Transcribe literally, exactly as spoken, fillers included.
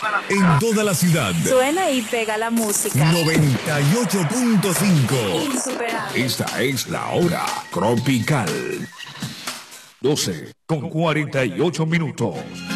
En toda la ciudad. Suena y pega la música. noventa y ocho punto cinco. Insuperable. Esta es la hora tropical. doce con cuarenta y ocho minutos.